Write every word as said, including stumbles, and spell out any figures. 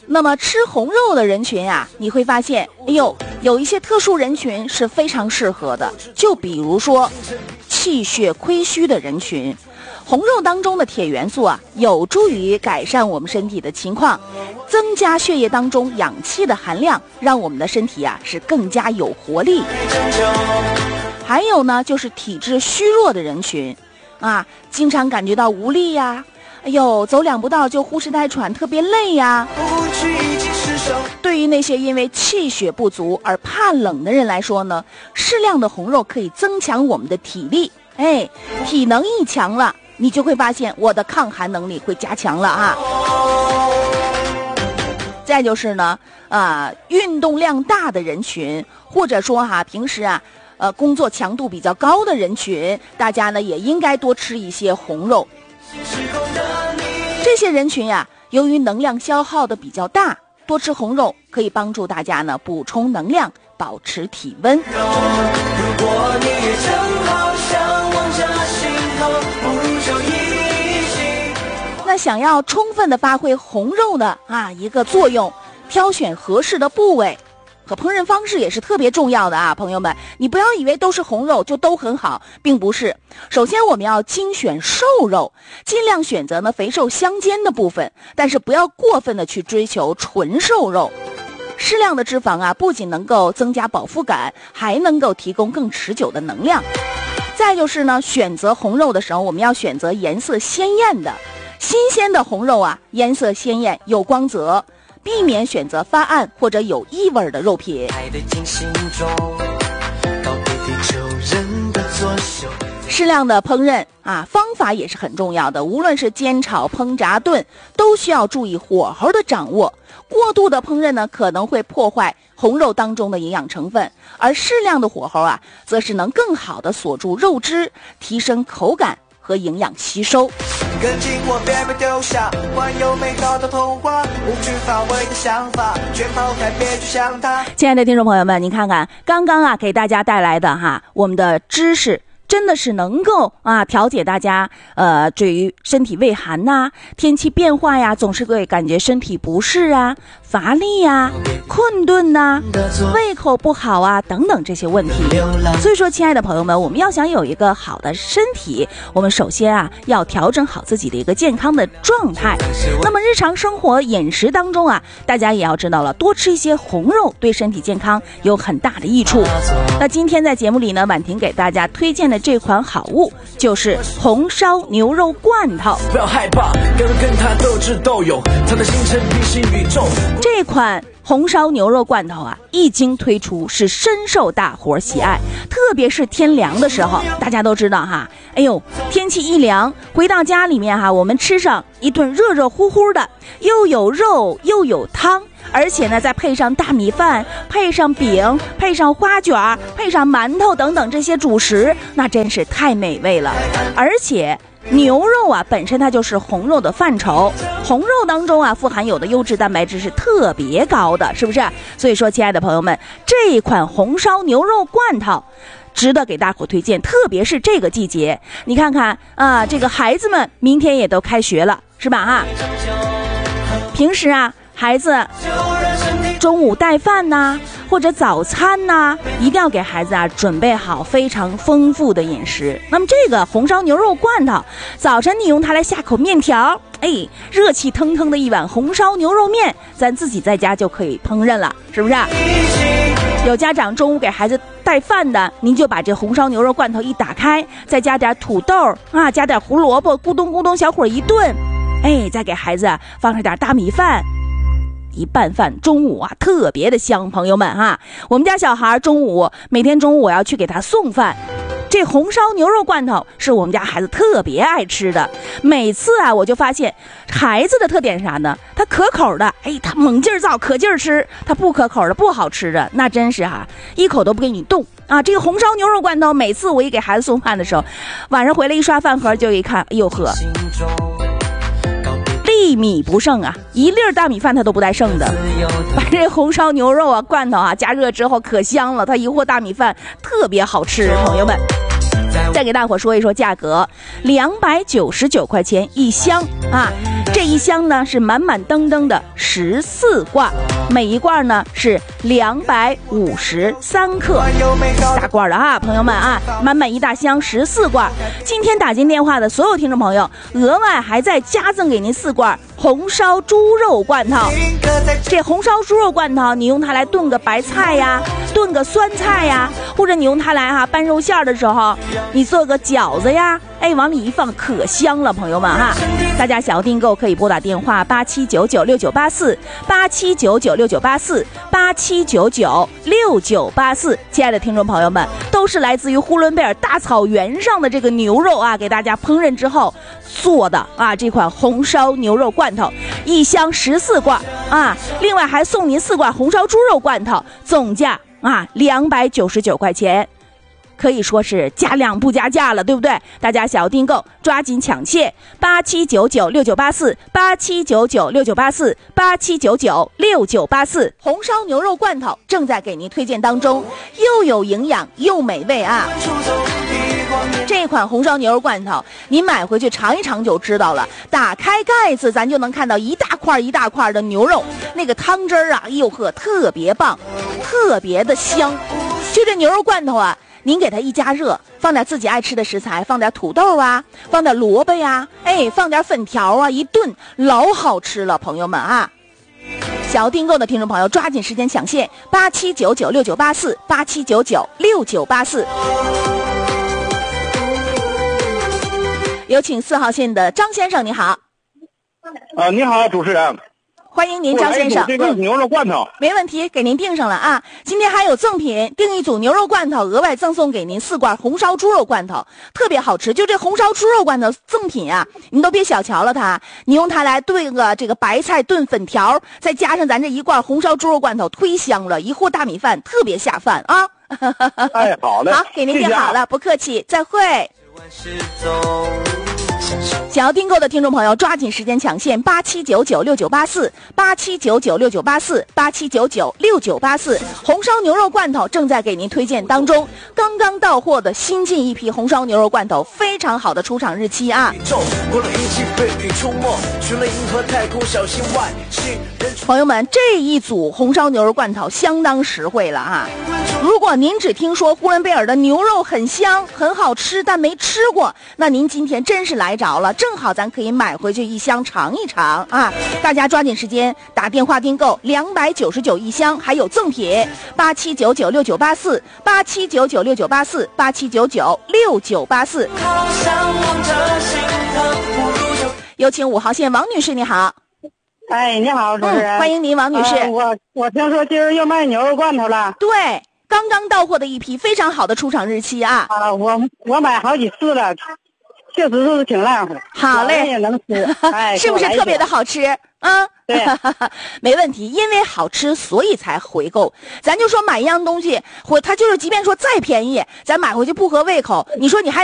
那么吃红肉的人群啊，你会发现，哎呦，有一些特殊人群是非常适合的，就比如说气血亏虚的人群。红肉当中的铁元素啊，有助于改善我们身体的情况，增加血液当中氧气的含量，让我们的身体啊是更加有活力。还有呢，就是体质虚弱的人群啊，经常感觉到无力呀、啊，哎呦，走两步道就呼哧带喘，特别累呀、啊。对于那些因为气血不足而怕冷的人来说呢，适量的红肉可以增强我们的体力。哎，体能一强了，你就会发现我的抗寒能力会加强了啊。再就是呢，啊、呃，运动量大的人群，或者说哈、啊，平时啊，呃，工作强度比较高的人群，大家呢也应该多吃一些红肉。这些人群呀、啊，由于能量消耗的比较大，多吃红肉可以帮助大家呢补充能量，保持体温。如果你也正好向往着心头，不如就一起。那想要充分的发挥红肉的啊一个作用，挑选合适的部位和烹饪方式也是特别重要的啊，朋友们，你不要以为都是红肉就都很好，并不是。首先我们要精选瘦肉，尽量选择呢肥瘦相间的部分，但是不要过分的去追求纯瘦肉。适量的脂肪啊，不仅能够增加饱腹感，还能够提供更持久的能量。再就是呢，选择红肉的时候，我们要选择颜色鲜艳的、新鲜的红肉啊，颜色鲜艳有光泽，避免选择发暗或者有异味的肉品。适量的烹饪啊，方法也是很重要的，无论是煎炒烹炸炖，都需要注意火候的掌握。过度的烹饪呢，可能会破坏红肉当中的营养成分，而适量的火候啊，则是能更好的锁住肉汁，提升口感和营养吸收。跟紧我，别被丢下，环游美好的童话，无惧乏味的想法，全抛开，别去想它。亲爱的听众朋友们，您看看刚刚啊给大家带来的哈，我们的知识真的是能够啊调节大家呃对于身体畏寒呐、啊、天气变化呀，总是会感觉身体不适啊、乏力呀、困顿呐、啊、胃口不好啊等等这些问题。所以说亲爱的朋友们，我们要想有一个好的身体，我们首先啊要调整好自己的一个健康的状态。那么日常生活饮食当中啊，大家也要知道了，多吃一些红肉对身体健康有很大的益处。那今天在节目里呢，婉婷给大家推荐的这款好物就是红烧牛肉罐头。不要害怕，有人跟他斗智斗勇，他的星辰平行宇宙。这款红烧牛肉罐头啊，一经推出是深受大伙喜爱，特别是天凉的时候，大家都知道哈，哎呦，天气一凉，回到家里面哈，我们吃上一顿热热乎乎的，又有肉又有汤，而且呢再配上大米饭，配上饼，配上花卷，配上馒头等等这些主食，那真是太美味了。而且牛肉啊本身它就是红肉的范畴，红肉当中啊富含有的优质蛋白质是特别高的，是不是？所以说亲爱的朋友们，这一款红烧牛肉罐头值得给大伙推荐，特别是这个季节，你看看啊，这个孩子们明天也都开学了，是吧哈？平时啊孩子中午带饭呐、啊，或者早餐呐、啊，一定要给孩子啊准备好非常丰富的饮食。那么这个红烧牛肉罐头，早晨你用它来下口面条，哎，热气腾腾的一碗红烧牛肉面，咱自己在家就可以烹饪了，是不是？有家长中午给孩子带饭的，您就把这红烧牛肉罐头一打开，再加点土豆啊，加点胡萝卜，咕咚咕咚小火一炖，哎，再给孩子放上点大米饭。一拌饭，中午啊特别的香，朋友们哈。我们家小孩中午每天中午我要去给他送饭，这红烧牛肉罐头是我们家孩子特别爱吃的。每次啊我就发现孩子的特点是啥呢？他可口的，哎，他猛劲儿造，可劲儿吃；他不可口的，不好吃的，那真是哈一口都不给你动啊。这个红烧牛肉罐头，每次我一给孩子送饭的时候，晚上回来一刷饭盒就一看，哎呦呵，粒米不剩啊，一粒大米饭它都不带剩的。把这红烧牛肉啊罐头啊加热之后可香了，它一和大米饭特别好吃，朋友们。再再给大伙说一说价格，两百九十九块钱一箱啊。这一箱呢是满满登登的十四罐，每一罐呢是两百五十三克，大罐的啊，朋友们啊，满满一大箱十四罐。今天打进电话的所有听众朋友，额外还再加赠给您四罐红烧猪肉罐头。这红烧猪肉罐头，你用它来炖个白菜呀，炖个酸菜呀，或者你用它来哈、啊、拌肉馅的时候，你做个饺子呀，哎，往里一放可香了，朋友们哈。大家想要订购可以拨打电话八七九九六九八四八七九九六九八四八七九九六九八四。亲爱的听众朋友们，都是来自于呼伦贝尔大草原上的这个牛肉啊，给大家烹饪之后做的啊，这款红烧牛肉罐头，一箱十四罐啊，另外还送您四罐红烧猪肉罐头，总价啊两百九十九块钱。可以说是加量不加价了，对不对？大家想要订购，抓紧抢切，八七九九六九八四八七九九六九八四八七九九六九八四。红烧牛肉罐头正在给您推荐当中，又有营养又美味啊！这款红烧牛肉罐头，您买回去尝一尝就知道了。打开盖子，咱就能看到一大块一大块的牛肉，那个汤汁儿啊，哟呵，特别棒，特别的香。就这牛肉罐头啊，您给它一加热，放点自己爱吃的食材，放点土豆啊，放点萝卜呀，哎，放点粉条啊，一炖老好吃了，朋友们啊！想要订购的听众朋友，抓紧时间抢线，八七九九六九八四八七九九六九八四。有请四号线的张先生，你好。 啊，你好，主持人。 欢迎您，张先生。 这个牛肉罐头、 嗯、没问题，给您订上了啊。今天还有赠品，订一组牛肉罐头，额外赠送给您四罐红烧猪肉罐头，特别好吃。就这红烧猪肉罐头赠品啊，您都别小瞧了它，你用它来炖个这个白菜炖粉条，再加上咱这一罐红烧猪肉罐头，忒香了，一壶大米饭特别下饭啊。 哎，好嘞， 好，给您订好了，不客气，再会。想要订购的听众朋友，抓紧时间抢线，八七九九六九八四八七九九六九八四八七九九六九八四。红烧牛肉罐头正在给您推荐当中，刚刚到货的新进一批红烧牛肉罐头，非常好的出厂日期啊！朋友们，这一组红烧牛肉罐头相当实惠了啊！如果您只听说呼伦贝尔的牛肉很香很好吃，但没吃过，那您今天真是来着了，正好咱可以买回去一箱尝一尝啊！大家抓紧时间打电话订购，两百九十九一箱，还有赠品，八七九九六九八四八七九九六九八四八七九九六九八四。有请五号线王女士，你好。 哎，你好，主持人、 嗯，欢迎您，王女士。 呃、我我听说今儿又卖牛肉罐头了。 对，刚刚到货的一批，非常好的出厂日期啊。 啊，我我买好几次了，确实是挺烂乎。 好嘞， 也能吃，哎， 是不是特别的好吃？啊， 对， 没问题，因为好吃，所以才回购。咱就说买一样东西，或它就是即便说再便宜，咱买回去不合胃口，你说你还